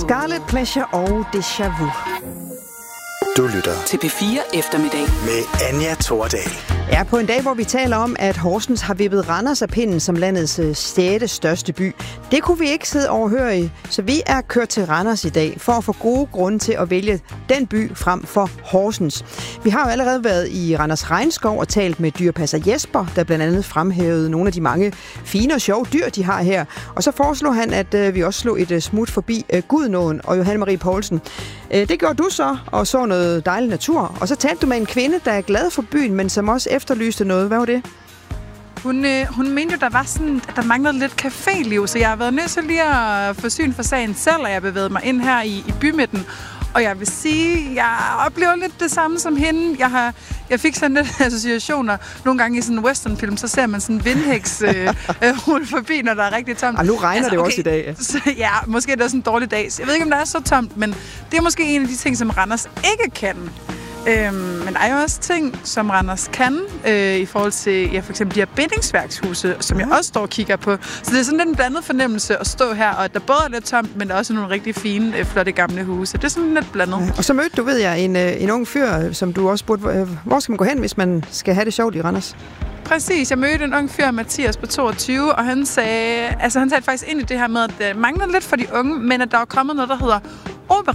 Scarlet Pleasure og Déjà Vu. Du lytter til P4 Eftermiddag med Anja Thordal. Ja, på en dag, hvor vi taler om, at Horsens har vippet Randers af pinden som landets 6. største by. Det kunne vi ikke sidde overhørige, så vi er kørt til Randers i dag for at få gode grunde til at vælge den by frem for Horsens. Vi har jo allerede været i Randers Regnskov og talt med dyrepasser Jesper, der blandt andet fremhævede nogle af de mange fine og sjove dyr, de har her. Og så foreslog han, at vi også slog et smut forbi Gudnåen og Johanne Marie Poulsen. Det gjorde du så, og så noget dejlig natur. Og så talte du med en kvinde, der er glad for byen, men som også efterlyste noget. Hvad var det? Hun mente jo, at der manglede lidt caféliv, så jeg har været nødt til lige at få syn for sagen selv, og jeg bevægede mig ind her i bymidten. Og jeg vil sige, jeg oplever lidt det samme som hende. Jeg fik sådan lidt associationer. Nogle gange i sådan en westernfilm, så ser man sådan en vindhæks rulle forbi, når der er rigtig tomt. Og nu regner det også i dag. Så, ja, måske er det sådan en dårlig dag. Jeg ved ikke, om der er så tomt, men det er måske en af de ting, som Randers ikke kan. Men der er jo også ting, som Randers kan, i forhold til for eksempel de her bindingsværkshuse, som jeg også står og kigger på. Så det er sådan lidt en blandet fornemmelse at stå her, og der både er lidt tomt, men der er også nogle rigtig fine, flotte gamle huse. Det er sådan lidt blandet. Og så mødte du, ved jeg, en ung fyr, som du også spurgte, hvor skal man gå hen, hvis man skal have det sjovt i Randers? Præcis. Jeg mødte en ung fyr, Mathias, på 22, og han sagde faktisk ind i det her med, at det mangler lidt for de unge, men at der er kommet noget, der hedder